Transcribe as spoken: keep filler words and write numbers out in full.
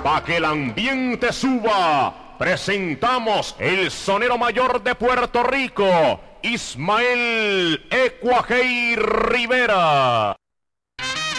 Pa' que el ambiente suba, presentamos el sonero mayor de Puerto Rico, Ismael Ecuajei Rivera.